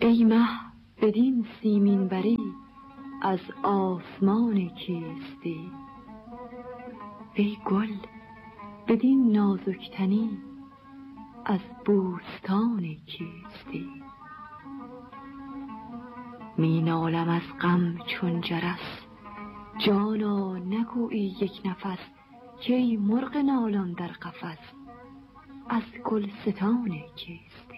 ای مه بدین سیمین بری از آسمان کیستی؟ ای گل بدین نازک تنی از بوستان کیستی؟ می نالم از غم چون جرس، جانا نگویی یک نفس که ای مرغ نالان در قفس از گلستان کیستی؟